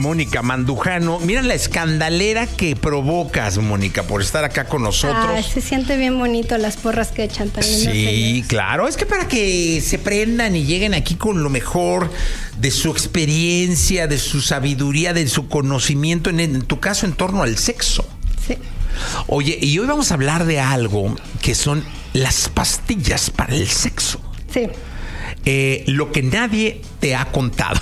Mónica Mandujano. Mira la escandalera que provocas, Mónica, por estar acá con nosotros. Se siente bien bonito las porras que echan también. Sí, claro. Es que para que se prendan y lleguen aquí con lo mejor de su experiencia, de su sabiduría, de su conocimiento, en tu caso, en torno al sexo. Sí. Oye, y hoy vamos a hablar de algo que son las pastillas para el sexo. Sí. Lo que nadie te ha contado.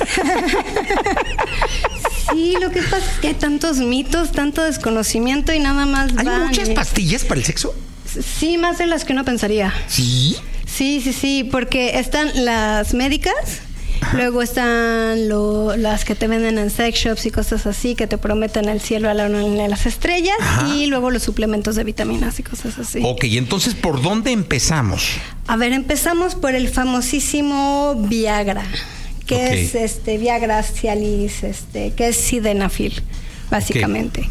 Sí, lo que pasa es que hay tantos mitos, tanto desconocimiento y nada más. ¿Hay muchas pastillas para el sexo? Sí, más de las que uno pensaría. ¿Sí? Sí, porque están las médicas. Ajá. Luego están las que te venden en sex shops y cosas así, que te prometen el cielo a la luna de las estrellas. Ajá. Y luego los suplementos de vitaminas y cosas así. Ok, entonces, ¿por dónde empezamos? A ver, empezamos por el famosísimo Viagra, que es Viagra, Cialis, que es Sildenafil, básicamente.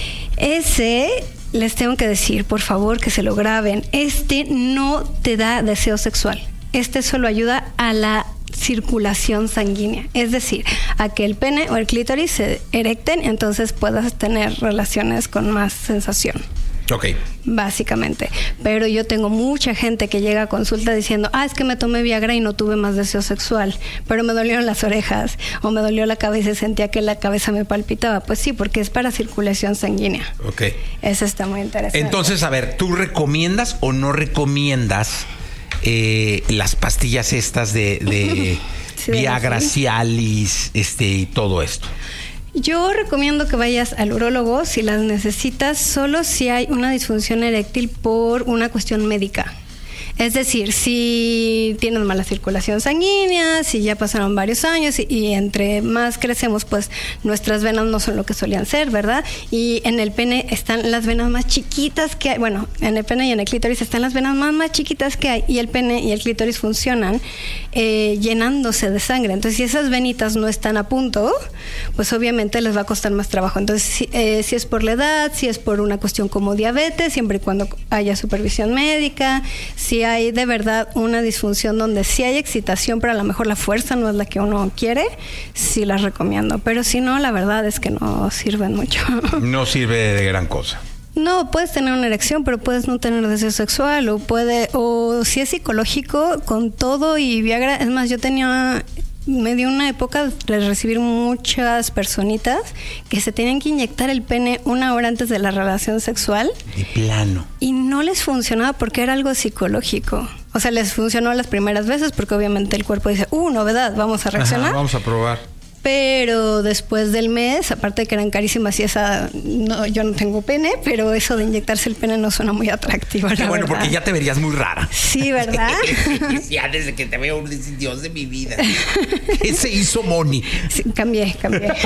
Ese, les tengo que decir, por favor, que se lo graben. No te da deseo sexual. Solo ayuda a la circulación sanguínea, es decir, a que el pene o el clítoris se erecten, entonces puedas tener relaciones con más sensación. Ok. Básicamente. Pero yo tengo mucha gente que llega a consulta diciendo, es que me tomé Viagra y no tuve más deseo sexual, pero me dolieron las orejas o me dolió la cabeza y sentía que la cabeza me palpitaba. Pues sí, porque es para circulación sanguínea. Ok. Eso está muy interesante. Entonces, a ver, ¿tú recomiendas o no recomiendas las pastillas estas de sí, Viagra, Cialis, y todo esto? Yo recomiendo que vayas al urólogo si las necesitas, solo si hay una disfunción eréctil por una cuestión médica. Es decir, si tienes mala circulación sanguínea, si ya pasaron varios años y entre más crecemos, pues nuestras venas no son lo que solían ser, ¿verdad? Y en el pene están las venas más chiquitas que hay. Bueno, en el pene y en el clítoris están las venas más chiquitas que hay, y el pene y el clítoris funcionan llenándose de sangre. Entonces, si esas venitas no están a punto, pues obviamente les va a costar más trabajo. Entonces, si es por la edad, si es por una cuestión como diabetes, siempre y cuando haya supervisión médica, si hay de verdad una disfunción donde sí hay excitación, pero a lo mejor la fuerza no es la que uno quiere, sí las recomiendo. Pero si no, la verdad es que no sirven mucho. No sirve de gran cosa. No, puedes tener una erección, pero puedes no tener deseo sexual, o si es psicológico, con todo y Viagra. Es más, me dio una época de recibir muchas personitas que se tenían que inyectar el pene 1 hora antes de la relación sexual. De plano. Y no les funcionaba porque era algo psicológico. O sea, les funcionó las primeras veces porque obviamente el cuerpo dice, novedad, vamos a reaccionar. Ajá, vamos a probar. Pero después del mes, aparte de que eran carísimas y yo no tengo pene, pero eso de inyectarse el pene no suena muy atractivo. Qué bueno, porque ya te verías muy rara. Sí, ¿verdad? Ya desde que te veo, Dios de mi vida. Ese hizo Moni. Sí, cambié.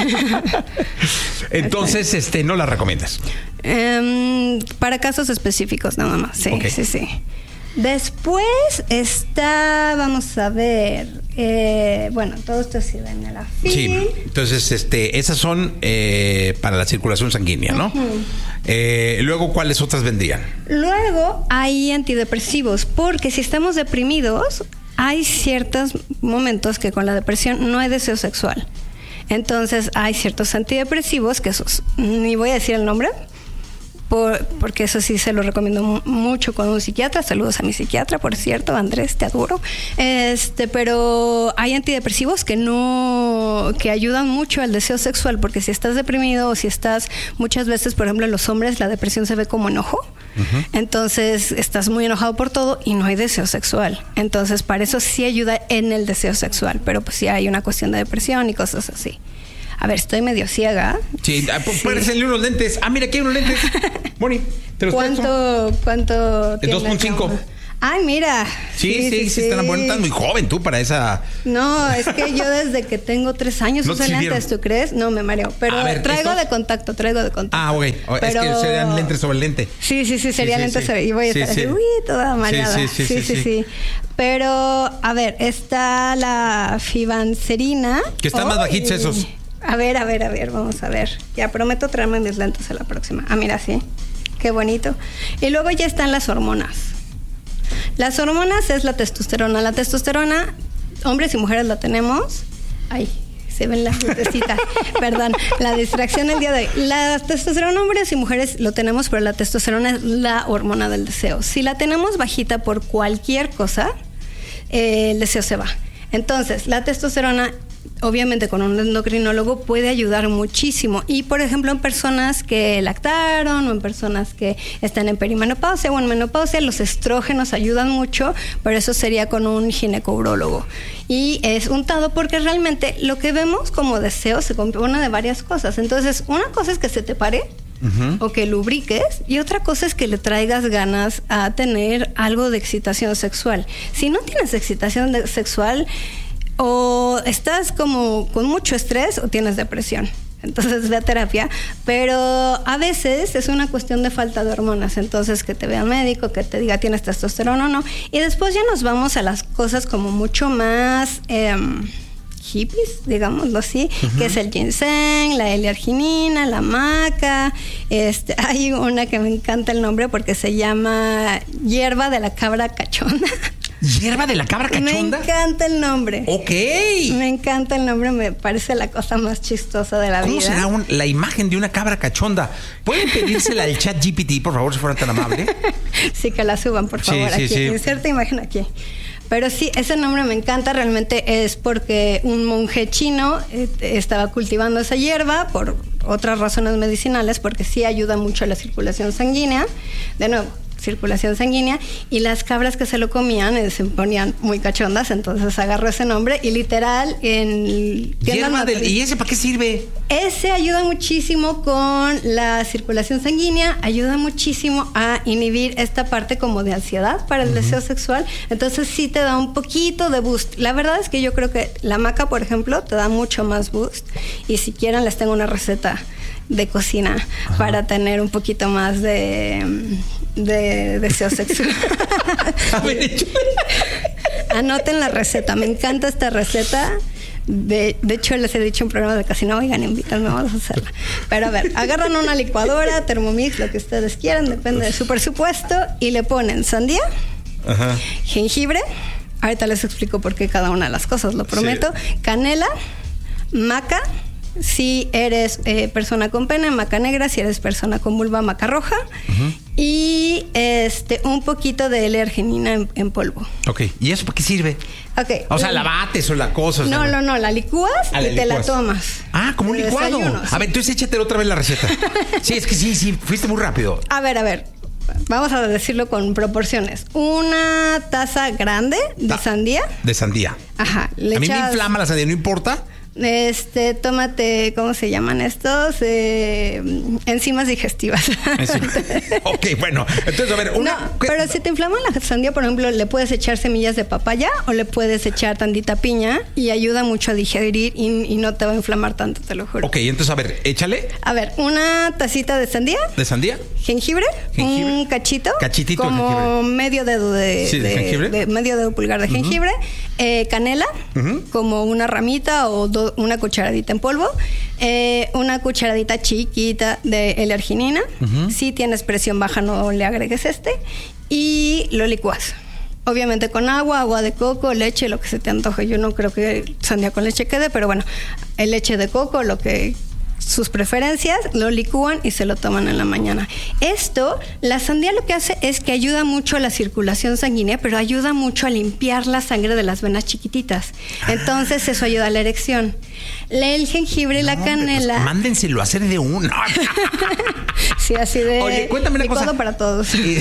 Entonces, no la recomiendas. Para casos específicos nada más, sí, okay. Sí. Después vamos a ver, todo esto es Sildenafil. Sí, entonces esas son para la circulación sanguínea, ¿no? Uh-huh. Luego, ¿cuáles otras vendrían? Luego hay antidepresivos, porque si estamos deprimidos, hay ciertos momentos que con la depresión no hay deseo sexual. Entonces hay ciertos antidepresivos, que esos, ni voy a decir el nombre, porque eso sí se lo recomiendo mucho con un psiquiatra. Saludos a mi psiquiatra, por cierto, Andrés, te adoro. Pero hay antidepresivos que ayudan mucho al deseo sexual, porque si estás deprimido o si estás, muchas veces, por ejemplo, en los hombres la depresión se ve como enojo. Uh-huh. Entonces estás muy enojado por todo y no hay deseo sexual. Entonces para eso sí ayuda en el deseo sexual, pero pues sí hay una cuestión de depresión y cosas así. A ver, estoy medio ciega. Sí, párenle unos lentes. Mira, aquí hay unos lentes. Moni, te los presto. ¿Cuánto tiene? 2.5. Ay, mira. Sí, están buenas. Estás muy joven tú para esa. No, es que yo desde que tengo 3 años uso lentes, ¿tú crees? No, me mareo. Pero traigo de contacto. Ok. Pero... Es que serían lentes sobre lente. Sí, serían lentes sobre. Y voy a estar así, toda mareada. Sí. Pero, a ver, está la Fibanserina. Que están más bajitos esos. A ver, vamos a ver. Ya prometo traerme mis lentes a la próxima. Mira, sí. Qué bonito. Y luego ya están las hormonas. Las hormonas es la testosterona. La testosterona, hombres y mujeres la tenemos. se ven las lucecitas. Perdón, la distracción el día de hoy. La testosterona, hombres y mujeres lo tenemos, pero la testosterona es la hormona del deseo. Si la tenemos bajita por cualquier cosa, el deseo se va. Entonces, la testosterona, obviamente con un endocrinólogo, puede ayudar muchísimo. Y, por ejemplo, en personas que lactaron o en personas que están en perimenopausia o en menopausia, los estrógenos ayudan mucho, pero eso sería con un ginecourólogo. Y es untado porque realmente lo que vemos como deseo se compone de varias cosas. Entonces, una cosa es que se te pare, o que lubriques, y otra cosa es que le traigas ganas a tener algo de excitación sexual. Si no tienes excitación sexual, o estás como con mucho estrés o tienes depresión. Entonces ve a terapia, pero a veces es una cuestión de falta de hormonas. Entonces que te vea el médico, que te diga tienes testosterona o no. Y después ya nos vamos a las cosas como mucho más hippies, digámoslo así, que es el ginseng, la L-arginina, la maca. Hay una que me encanta el nombre porque se llama hierba de la cabra cachonda. ¿Hierba de la cabra cachonda? Me encanta el nombre. Ok. Me encanta el nombre, me parece la cosa más chistosa de la vida. ¿Cómo será la imagen de una cabra cachonda? ¿Pueden pedírsela al chat GPT, por favor, si fueran tan amables? Sí, que la suban, por favor, aquí. Inserta imagen aquí. Pero sí, ese nombre me encanta, realmente es porque un monje chino estaba cultivando esa hierba por otras razones medicinales, porque sí ayuda mucho a la circulación sanguínea. De nuevo, circulación sanguínea, y las cabras que se lo comían se ponían muy cachondas, entonces agarró ese nombre y literal ¿y ese para qué sirve? Ese ayuda muchísimo con la circulación sanguínea, ayuda muchísimo a inhibir esta parte como de ansiedad para el deseo sexual, entonces sí te da un poquito de boost. La verdad es que yo creo que la maca, por ejemplo, te da mucho más boost, y si quieren les tengo una receta de cocina para tener un poquito más de deseo sexual. A ver, Anoten la receta, me encanta esta receta. De hecho, les he dicho en programas de cocina, oigan, invítanme, vamos a hacerla. Pero a ver, agarran una licuadora, Thermomix, lo que ustedes quieran, depende de su presupuesto, y le ponen sandía, jengibre, ahorita les explico por qué cada una de las cosas, lo prometo, canela, maca. Si eres persona con pene, maca negra. Si eres persona con vulva, maca roja. Y un poquito de L-arginina en polvo. Ok, ¿y eso para qué sirve? Okay. O sea, la bates o la cosa. No, la licúas y te la tomas. Ah, como un licuado. Desayuno, sí. A ver, entonces échate otra vez la receta. Sí, es que sí, fuiste muy rápido. A ver. Vamos a decirlo con proporciones. Una taza grande de sandía. De sandía. Ajá. A mí me inflama la sandía, ¿no importa? Tómate, ¿cómo se llaman estos? Enzimas digestivas. Ok, bueno, entonces a ver, pero si te inflama la sandía, por ejemplo, le puedes echar semillas de papaya o le puedes echar tantita piña y ayuda mucho a digerir y no te va a inflamar tanto, te lo juro. Ok, entonces a ver, échale. A ver, una tacita de sandía. ¿De sandía? Jengibre. Un cachitito como de jengibre. Medio dedo de jengibre. Medio dedo pulgar de jengibre. Canela, como una ramita o una cucharadita en polvo, una cucharadita chiquita de L-arginina. Si tienes presión baja, no le agregues y lo licuas. Obviamente con agua de coco, leche, lo que se te antoje. Yo no creo que sandía con leche quede, pero bueno, el leche de coco, lo que sus preferencias, lo licúan y se lo toman en la mañana. La sandía lo que hace es que ayuda mucho a la circulación sanguínea, pero ayuda mucho a limpiar la sangre de las venas chiquititas. Entonces eso ayuda a la erección. El jengibre y la canela. Pues mándenselo a hacer de uno. Sí, así de. Oye, cuéntame una cosa. Para todos. Sí.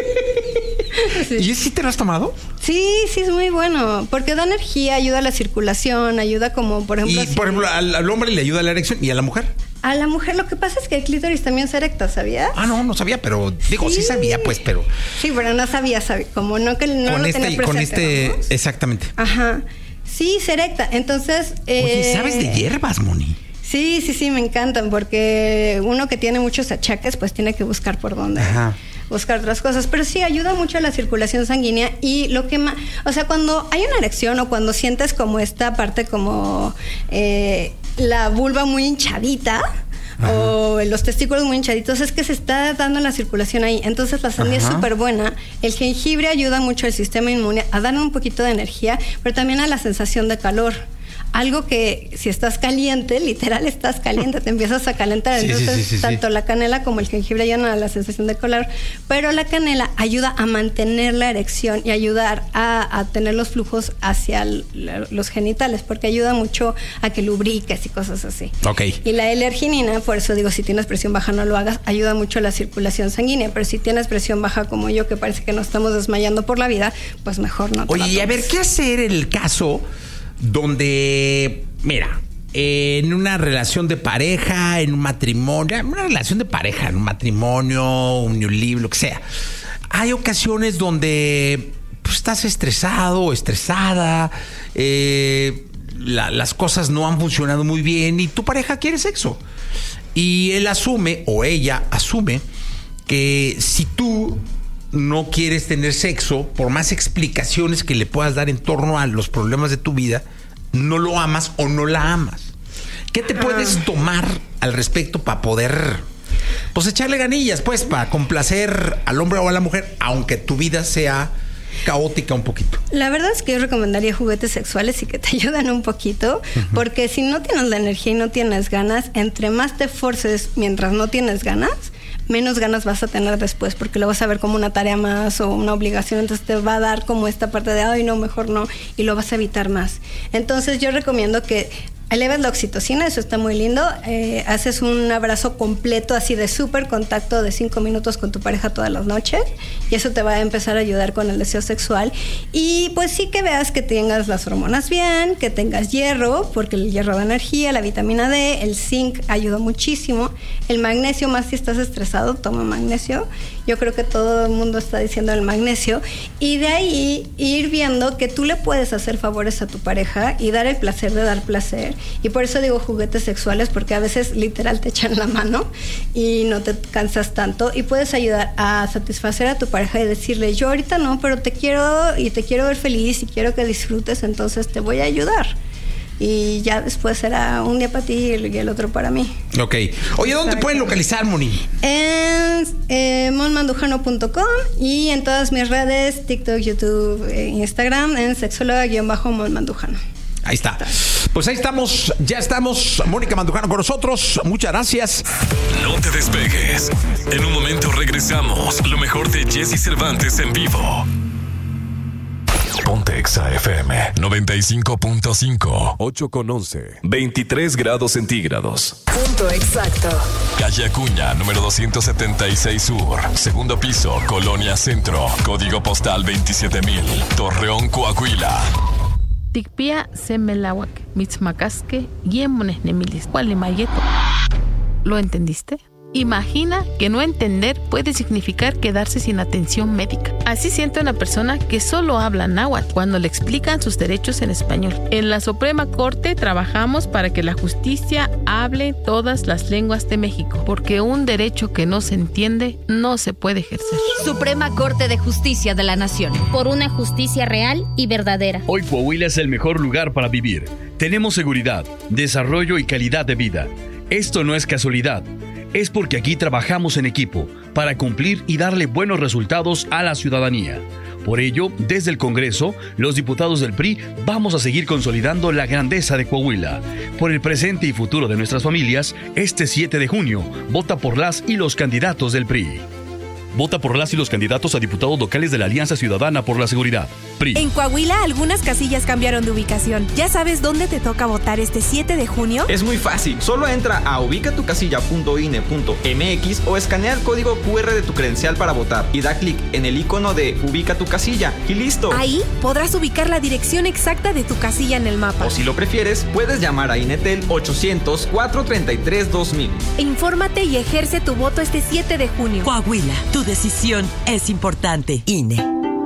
¿Y sí te lo has tomado? Sí, es muy bueno, porque da energía, ayuda a la circulación, ayuda como, por ejemplo... Y, por ejemplo, al hombre le ayuda a la erección, ¿y a la mujer? A la mujer lo que pasa es que el clítoris también se erecta, ¿sabías? Ah, no sabía, pero... Digo, sí sabía, pues, pero... Sí, pero no sabía, como no que no lo tenía presente. ¿Vamos? Exactamente. Ajá. Sí, se erecta, entonces... Oye, ¿sabes de hierbas, Moni? Sí, me encantan, porque uno que tiene muchos achaques, pues tiene que buscar por dónde... buscar otras cosas, pero sí ayuda mucho a la circulación sanguínea y lo que más, o sea, cuando hay una erección o cuando sientes como esta parte como la vulva muy hinchadita o los testículos muy hinchaditos, es que se está dando la circulación ahí, entonces la sandía es súper buena. El jengibre ayuda mucho al sistema inmune a dar un poquito de energía, pero también a la sensación de calor. algo que si estás caliente, literal estás caliente, te empiezas a calentar. Entonces, tanto la canela como el jengibre ayudan a la sensación de calor, pero la canela ayuda a mantener la erección y ayudar a tener los flujos hacia los genitales, porque ayuda mucho a que lubriques y cosas así. Okay. Y la L-arginina, por eso digo, si tienes presión baja no lo hagas, ayuda mucho a la circulación sanguínea, pero si tienes presión baja como yo, que parece que nos estamos desmayando por la vida, pues mejor no te la tomes. Oye, a ver, ¿qué hacer en el caso donde, mira, en una relación de pareja, en un matrimonio, en un matrimonio, unión libre, lo que sea, hay ocasiones donde pues, estás estresado o estresada, las cosas no han funcionado muy bien y tu pareja quiere sexo? Y él asume, o ella asume, que si tú no quieres tener sexo, por más explicaciones que le puedas dar en torno a los problemas de tu vida, no lo amas o no la amas. ¿Qué te puedes tomar al respecto para poder, pues, echarle ganillas, pues, para complacer al hombre o a la mujer, aunque tu vida sea caótica un poquito? La verdad es que yo recomendaría juguetes sexuales y que te ayuden un poquito, porque si no tienes la energía y no tienes ganas, entre más te forces mientras no tienes ganas, menos ganas vas a tener después, porque lo vas a ver como una tarea más o una obligación, entonces te va a dar como esta parte de, ay, no, mejor no, y lo vas a evitar más. Entonces yo recomiendo que eleves la oxitocina, eso está muy lindo. Haces un abrazo completo, así de súper contacto de 5 minutos con tu pareja todas las noches, y eso te va a empezar a ayudar con el deseo sexual. Y pues sí que veas que tengas las hormonas bien, que tengas hierro, porque el hierro da energía, la vitamina D, el zinc ayuda muchísimo. El magnesio, más si estás estresado, toma magnesio. Yo creo que todo el mundo está diciendo el magnesio. Y de ahí ir viendo que tú le puedes hacer favores a tu pareja y dar el placer de dar placer. Y por eso digo juguetes sexuales, porque a veces literal te echan la mano y no te cansas tanto, y puedes ayudar a satisfacer a tu pareja y decirle, yo ahorita no, pero te quiero y te quiero ver feliz y quiero que disfrutes, entonces te voy a ayudar. Y ya después será un día para ti y el otro para mí. Ok. Oye, ¿dónde te pueden localizar, Moni? En monmandujano.com y en todas mis redes, TikTok, YouTube, Instagram, en sexóloga-monmandujano. Ahí está. Pues ahí estamos, ya estamos. Mónica Mandujano con nosotros. Muchas gracias. No te despegues. En un momento regresamos. Lo mejor de Jesse Cervantes en vivo. Ponte Exa FM 95.5. 8:11. 23 grados centígrados. Punto exacto. Calle Acuña, número 276 Sur. Segundo piso, Colonia Centro. Código postal 27000. Torreón, Coahuila. Tikpia semelawak, mitzmacasque, yemones nemilis, cualimayeto. ¿Lo entendiste? Imagina que no entender puede significar quedarse sin atención médica. Así siente una persona que solo habla náhuatl cuando le explican sus derechos en español. En la Suprema Corte trabajamos para que la justicia hable todas las lenguas de México, porque un derecho que no se entiende no se puede ejercer. Suprema Corte de Justicia de la Nación. Por una justicia real y verdadera. Hoy Coahuila es el mejor lugar para vivir. Tenemos seguridad, desarrollo y calidad de vida. Esto no es casualidad. Es porque aquí trabajamos en equipo para cumplir y darle buenos resultados a la ciudadanía. Por ello, desde el Congreso, los diputados del PRI vamos a seguir consolidando la grandeza de Coahuila. Por el presente y futuro de nuestras familias, este 7 de junio, vota por las y los candidatos del PRI. Vota por las y los candidatos a diputados locales de la Alianza Ciudadana por la Seguridad. PRI. En Coahuila, algunas casillas cambiaron de ubicación. ¿Ya sabes dónde te toca votar este 7 de junio? Es muy fácil. Solo entra a ubicatucasilla.ine.mx o escanea el código QR de tu credencial para votar y da clic en el icono de Ubica tu casilla y listo. Ahí podrás ubicar la dirección exacta de tu casilla en el mapa. O si lo prefieres, puedes llamar a INETEL 800-433-2000. Infórmate y ejerce tu voto este 7 de junio. Coahuila, tu decisión es importante. INE.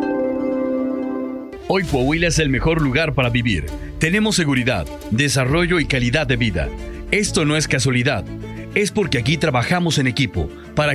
Hoy Coahuila es el mejor lugar para vivir. Tenemos seguridad, desarrollo y calidad de vida. Esto no es casualidad. Es porque aquí trabajamos en equipo para